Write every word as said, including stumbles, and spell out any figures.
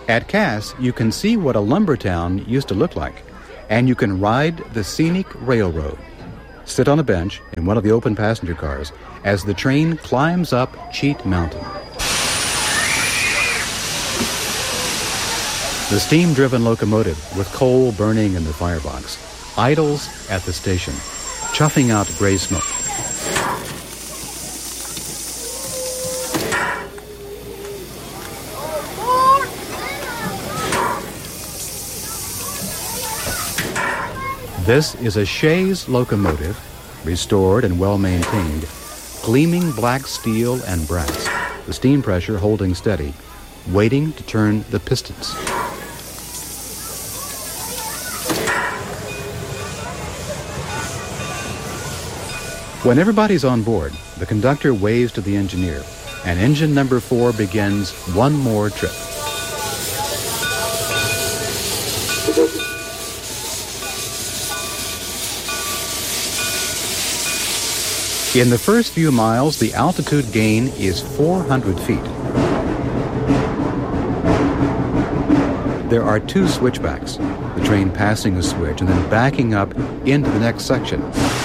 At Cass, you can see what a lumber town used to look like, and you can ride the scenic railroad. Sit on a bench in one of the open passenger cars as the train climbs up Cheat Mountain. The steam-driven locomotive with coal burning in the firebox idles at the station, chuffing out gray smoke. This is a Shays locomotive, restored and well-maintained, gleaming black steel and brass, the steam pressure holding steady, waiting to turn the pistons. When everybody's on board, the conductor waves to the engineer, and engine number four begins one more trip. In the first few miles, the altitude gain is four hundred feet. There are two switchbacks, the train passing a switch and then backing up into the next section.